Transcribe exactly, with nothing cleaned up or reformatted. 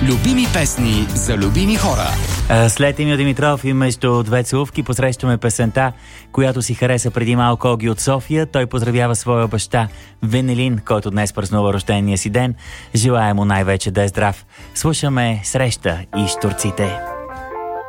Любими песни за любими хора. След Емил Димитров и между две целувки посрещаме песента, която си хареса преди малко Оги от София. Той поздравява своя баща Венелин, който днес празнува рождения си ден. Желая му най-вече да е здрав. Слушаме Среща и щурците.